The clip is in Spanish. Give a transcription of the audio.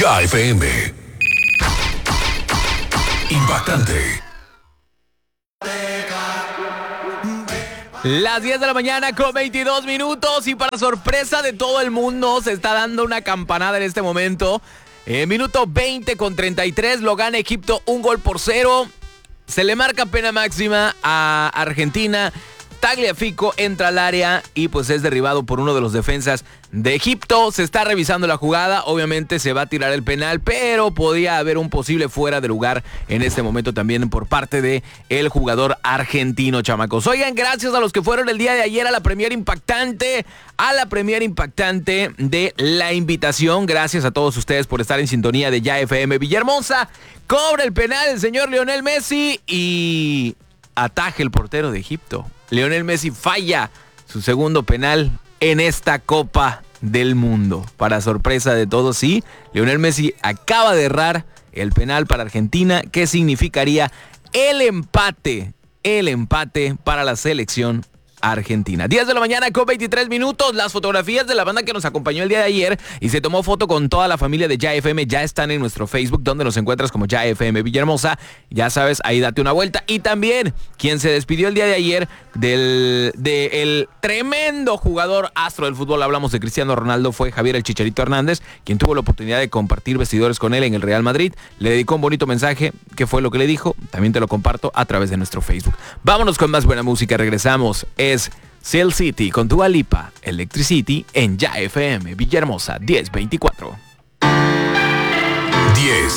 Ya FM. Impactante. Las 10 de la mañana con 22 minutos y para sorpresa de todo el mundo se está dando una campanada en este momento. Minuto 20 con 33 lo gana Egipto 1-0. Se le marca pena máxima a Argentina. Tagliafico entra al área y pues es derribado por uno de los defensas de Egipto. Se está revisando la jugada, obviamente se va a tirar el penal, pero podía haber un posible fuera de lugar en este momento también por parte de el jugador argentino, chamacos. Oigan, gracias a los que fueron el día de ayer a la Premier Impactante, de La Invitación. Gracias a todos ustedes por estar en sintonía de Ya FM. Villahermosa cobra el penal el señor Lionel Messi y ataja el portero de Egipto. Lionel Messi falla su segundo penal en esta Copa del Mundo. Para sorpresa de todos, sí, Lionel Messi acaba de errar el penal para Argentina, que significaría el empate para la selección argentina. 10 de la mañana con 23 minutos. Las fotografías de la banda que nos acompañó el día de ayer y se tomó foto con toda la familia de Ya FM ya están en nuestro Facebook, donde nos encuentras como Ya FM Villahermosa. Ya sabes, ahí date una vuelta. Y también quien se despidió el día de ayer del tremendo jugador astro del fútbol, hablamos de Cristiano Ronaldo, fue Javier el Chicharito Hernández, quien tuvo la oportunidad de compartir vestidores con él en el Real Madrid. Le dedicó un bonito mensaje. ¿Qué fue lo que le dijo? También te lo comparto a través de nuestro Facebook. Vámonos con más buena música. Regresamos. Es Cell City con Dua Lipa, Electricity en Ya FM Villahermosa 1024. 10.